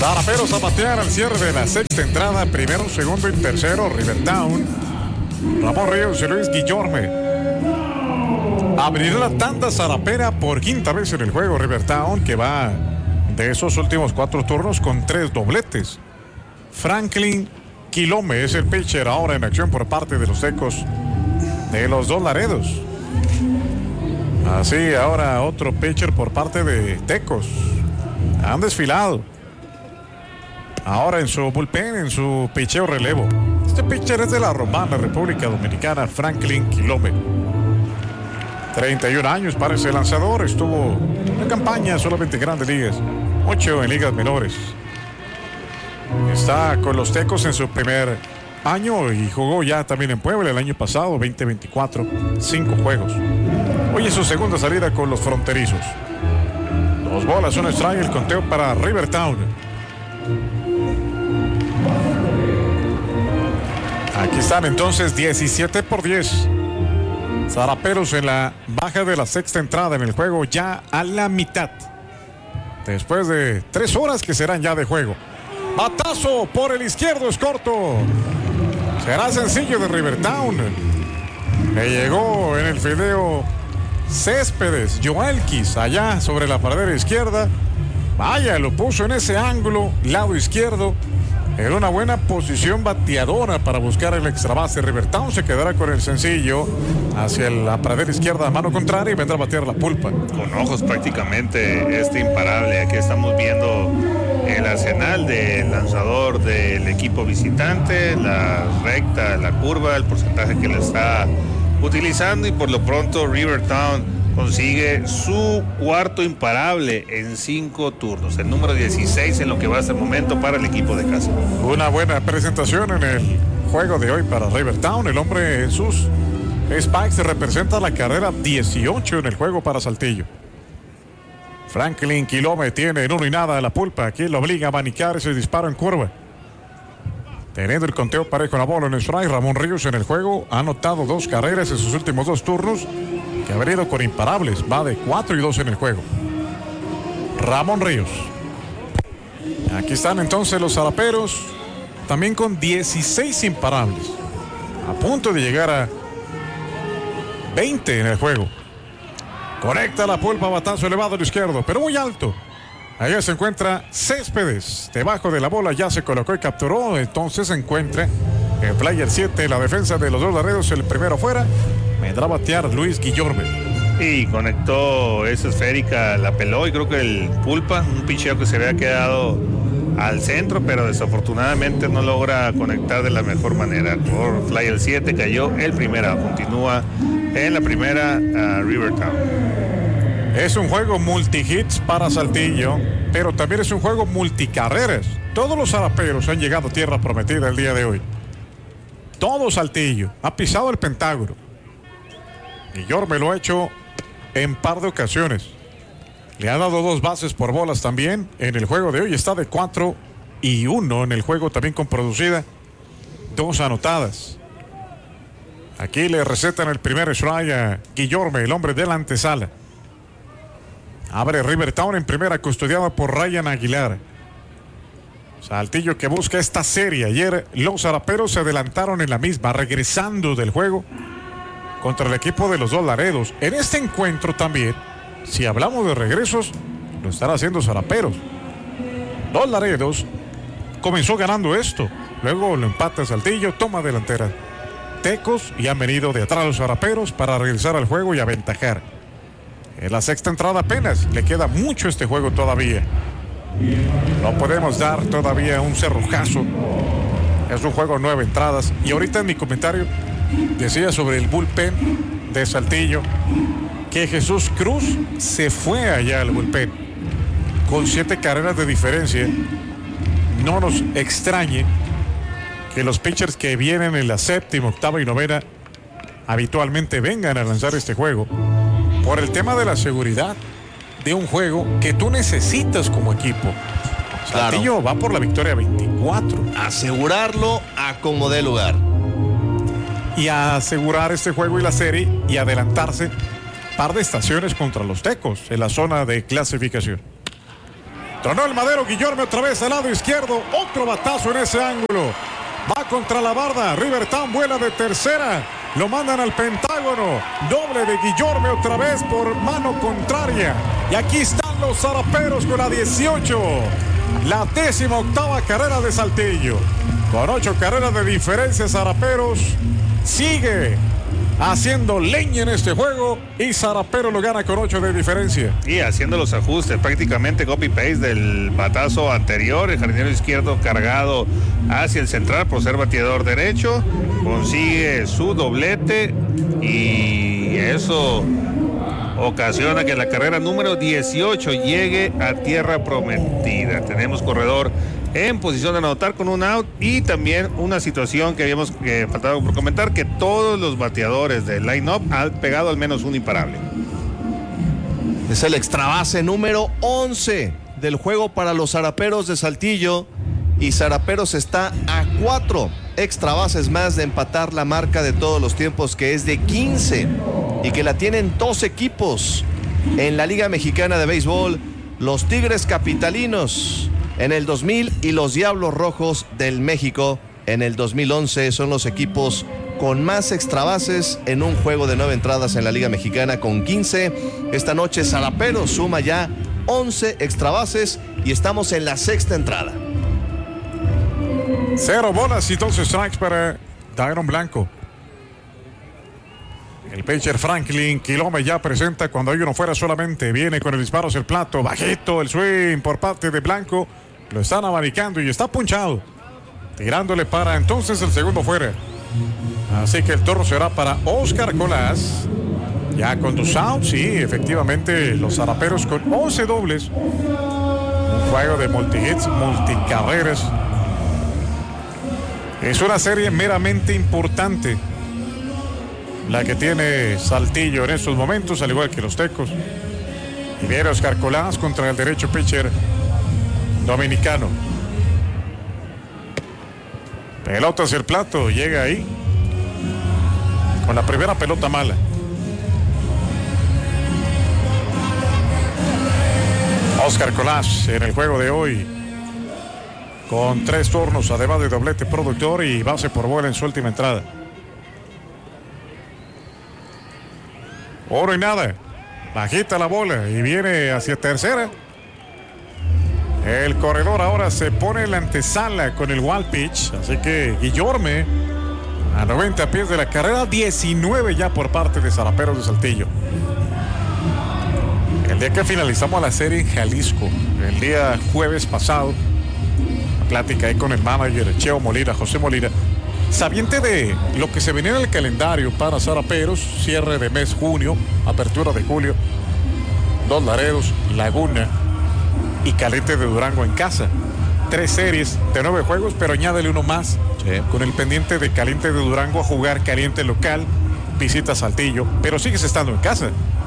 Zaraperos a batear al cierre de la sexta entrada, primero, segundo y tercero, Rivertown. Ramón Ríos y Luis Guillorme. Abrirá la tanda zarapera por quinta vez en el juego Rivertown, que va de esos últimos 4 turnos con 3 dobletes. Franklin Quilome es el pitcher ahora en acción por parte de los Tecos de los Dos Laredos. Así, ahora otro pitcher por parte de Tecos. Han desfilado. Ahora en su bullpen, en su picheo relevo. Este pitcher es de la Romana, República Dominicana, Franklin Quilome. 31 años para ese lanzador. Estuvo en campaña solamente en Grandes Ligas, 8 en ligas menores. Está con los Tecos en su primer año y jugó ya también en Puebla el año pasado, 2024, 5 juegos. Hoy es su segunda salida con los Fronterizos. 2 bolas, 1 strike, el conteo para Rivertown. Aquí están entonces 17-10. Zaraperos en la baja de la sexta entrada en el juego, ya a la mitad. Después de 3 horas que serán ya de juego. Batazo por el izquierdo, es corto. Será sencillo de Rivertown. Le llegó en el fildeo Céspedes, Joelquis, allá sobre la paradera izquierda. Vaya, lo puso en ese ángulo, lado izquierdo. En una buena posición bateadora para buscar el extra base. Rivertown se quedará con el sencillo hacia la pradera izquierda, mano contraria, y vendrá a batear la pulpa. Con ojos prácticamente imparable. Aquí estamos viendo el arsenal del lanzador del equipo visitante, la recta, la curva, el porcentaje que le está utilizando, y por lo pronto Rivertown consigue su cuarto imparable en 5 turnos, el número 16 en lo que va hasta el momento para el equipo de casa. Una buena presentación en el juego de hoy para Rivertown. El hombre en sus spikes representa la carrera 18 en el juego para Saltillo. Franklin Quilome tiene en 1 y nada a la pulpa. Aquí lo obliga a abanicar ese disparo en curva. Teniendo el conteo parejo, la bola en strike. Ramón Ríos en el juego ha anotado 2 carreras en sus últimos 2 turnos, que ha venido con imparables. Va de 4-2 en el juego. Ramón Ríos. Aquí están entonces los Zaraperos, también con 16 imparables, a punto de llegar a 20 en el juego. Conecta la pulpa, batazo elevado al izquierdo, pero muy alto. Allá se encuentra Céspedes, debajo de la bola, ya se colocó y capturó. Entonces se encuentra en player 7, la defensa de los Dos Laredos, el primero fuera. Vendrá a batear Luis Guillorme. Y conectó esa esférica, la peló, y creo que el pulpa, un picheo que se había quedado al centro, pero desafortunadamente no logra conectar de la mejor manera. Por flyer 7 cayó el primera, continúa en la primera Rivertown. Es un juego multi-hits para Saltillo, pero también es un juego multicarreras. Todos los zaraperos han llegado a tierra prometida el día de hoy. Todo Saltillo ha pisado el Pentágono. Guillorme lo ha hecho en par de ocasiones. Le ha dado 2 bases por bolas también en el juego de hoy. Está de 4-1 en el juego, también con producida 2 anotadas. Aquí le recetan el primer strike a Guillorme, el hombre de la antesala. Abre Rivertown en primera, custodiado por Ryan Aguilar. Saltillo que busca esta serie. Ayer los zaraperos se adelantaron en la misma, regresando del juego contra el equipo de los Dos Laredos. En este encuentro también, si hablamos de regresos, lo estará haciendo Zaraperos. Dos Laredos comenzó ganando esto, luego lo empata Saltillo, toma delantera Tecos, y han venido de atrás los Zaraperos para regresar al juego y aventajar. En la sexta entrada apenas, le queda mucho este juego todavía. No podemos dar todavía un cerrojazo. Es un juego 9 entradas. Y ahorita en mi comentario decía sobre el bullpen de Saltillo que Jesús Cruz se fue allá al bullpen con 7 carreras de diferencia. No nos extrañe que los pitchers que vienen en la séptima, octava y novena habitualmente vengan a lanzar este juego por el tema de la seguridad de un juego que tú necesitas como equipo. Saltillo va por la victoria 24. Asegurarlo a como dé lugar. Y a asegurar este juego y la serie y adelantarse par de estaciones contra los Tecos en la zona de clasificación. Tronó el madero, Guillorme otra vez al lado izquierdo. Otro batazo en ese ángulo. Va contra la barda. Rivertown vuela de tercera. Lo mandan al Pentágono. Doble de Guillorme otra vez por mano contraria. Y aquí están los Zaraperos con la 18. La 18ª carrera de Saltillo. Con 8 carreras de diferencia, Zaraperos sigue haciendo leña en este juego y Zarapero lo gana con 8 de diferencia. Y haciendo los ajustes, prácticamente copy-paste del batazo anterior. El jardinero izquierdo cargado hacia el central por ser bateador derecho. Consigue su doblete y eso ocasiona que la carrera número 18 llegue a tierra prometida. Tenemos corredor en posición de anotar con un out y también una situación que habíamos faltado por comentar, que todos los bateadores del line-up han pegado al menos un imparable. Es el extra base número 11 del juego para los Zaraperos de Saltillo y Zaraperos está a 4 extra bases más de empatar la marca de todos los tiempos, que es de 15 y que la tienen 2 equipos en la Liga Mexicana de Béisbol, los Tigres Capitalinos en el 2000 y los Diablos Rojos del México en el 2011. Son los equipos con más extra bases en un juego de 9 entradas en la Liga Mexicana con 15. Esta noche Zaraperos suma ya 11 extra bases y estamos en la 6ª entrada. 0 bolas y 12 strikes para Dairon Blanco. El pitcher Franklin Quilome ya presenta cuando hay uno fuera solamente. Viene con el disparo hacia el plato. Bajito el swing por parte de Blanco. Lo están abanicando y está punchado. Tirándole para entonces el segundo fuera. Así que el turno será para Oscar Colás. Ya con 2 outs. Sí, efectivamente los Zaraperos con 11 dobles. Un juego de multihits, multicarreras. Es una serie meramente importante la que tiene Saltillo en estos momentos, al igual que los Tecos. Y viene Oscar Colás contra el derecho pitcher dominicano. Pelota hacia el plato, llega ahí con la primera pelota mala. Oscar Colás en el juego de hoy con 3 turnos, además de doblete productor y base por bola en su última entrada. 1 y nada. Bajita la bola y viene hacia tercera. El corredor ahora se pone en la antesala con el wild pitch. Así que Guillorme a 90 pies de la carrera, 19 ya por parte de Zaraperos de Saltillo. El día que finalizamos la serie en Jalisco, el día jueves pasado, plática ahí con el manager Cheo Molina, José Molina, sabiente de lo que se venía en el calendario para Zaraperos, cierre de mes junio, apertura de julio, 2 Laredos, Laguna y Caliente de Durango en casa. 3 series de 9 juegos, pero añádele uno más, sí, con el pendiente de Caliente de Durango a jugar caliente local, visita Saltillo, pero sigues estando en casa.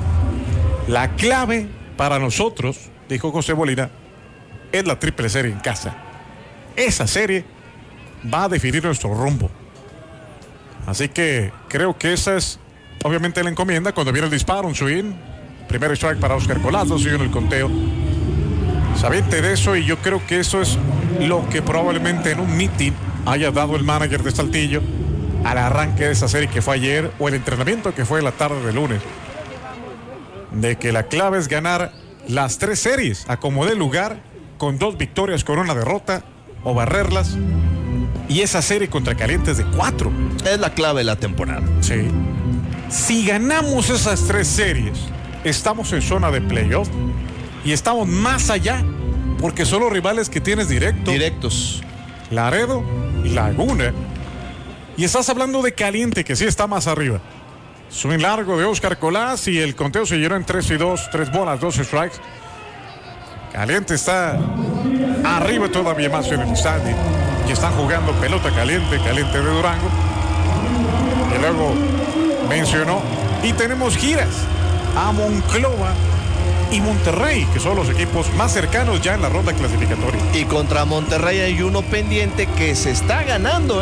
La clave para nosotros, dijo José Molina, es la triple serie en casa. Esa serie va a definir nuestro rumbo. Así que creo que esa es obviamente la encomienda. Cuando viene el disparo, un swing, primer strike para Oscar Colás, sigue en el conteo. Sabiente de eso, y yo creo que eso es lo que probablemente en un meeting haya dado el manager de Saltillo al arranque de esa serie que fue ayer, o el entrenamiento que fue la tarde de lunes, de que la clave es ganar las 3 series a como dé lugar, con 2 victorias con 1 derrota, o barrerlas, y esa serie contra Calientes de 4 es la clave de la temporada. Sí. Si ganamos esas 3 series, estamos en zona de playoff y estamos más allá, porque son los rivales que tienes directos: Laredo y Laguna, y estás hablando de Caliente, que sí está más arriba. Swing largo de Oscar Colás y el conteo se llenó en 3 y 2, 3 bolas, 2 strikes. Caliente está arriba todavía más en el standing y están jugando pelota caliente, Caliente de Durango. Y luego mencionó, y tenemos giras a Monclova y Monterrey, que son los equipos más cercanos ya en la ronda clasificatoria. Y contra Monterrey hay uno pendiente que se está ganando,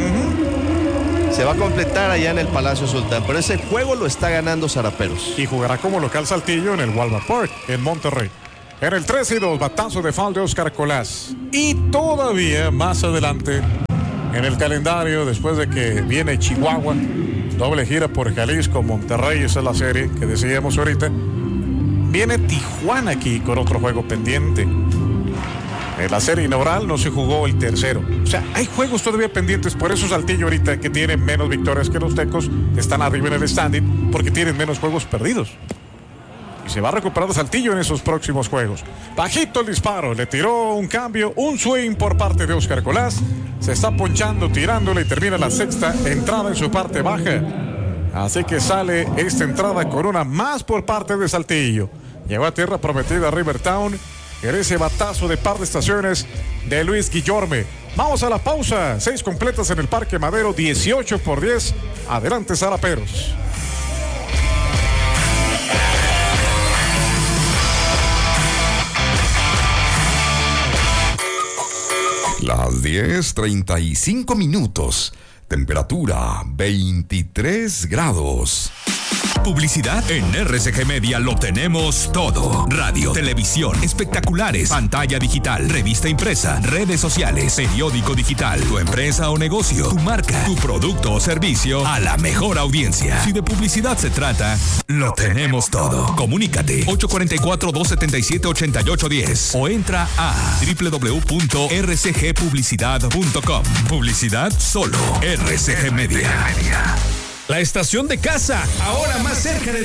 Se va a completar allá en el Palacio Sultán, pero ese juego lo está ganando Zaraperos. Y jugará como local Saltillo en el Walmart Park, en Monterrey. En el 3-2, batazo de foul de Oscar Colás. Y todavía más adelante, en el calendario, después de que viene Chihuahua, doble gira por Jalisco, Monterrey, esa es la serie que decíamos ahorita. Viene Tijuana aquí con otro juego pendiente. En la serie inaugural no se jugó el tercero. O sea, hay juegos todavía pendientes. Por eso Saltillo ahorita, que tiene menos victorias que los Tecos, están arriba en el standing porque tienen menos juegos perdidos. Y se va a recuperar Saltillo en esos próximos juegos. Bajito el disparo, le tiró un cambio, un swing por parte de Oscar Colás. Se está ponchando, tirándole y termina la sexta entrada en su parte baja. Así que sale esta entrada con una más por parte de Saltillo. Llegó a tierra prometida Rivertown. En ese batazo de par de estaciones de Luis Guillorme. Vamos a la pausa. 6 completas en el Parque Madero, 18-10. Adelante, Zaraperos. Las 10:35 minutos. Temperatura 23 grados. Publicidad en RCG Media lo tenemos todo. Radio, televisión, espectaculares, pantalla digital, revista impresa, redes sociales, periódico digital, tu empresa o negocio, tu marca, tu producto o servicio a la mejor audiencia. Si de publicidad se trata, lo tenemos todo. Comunícate 844-277-8810 o entra a www.rcgpublicidad.com. Publicidad solo RCG Media. La estación de casa, ahora más cerca de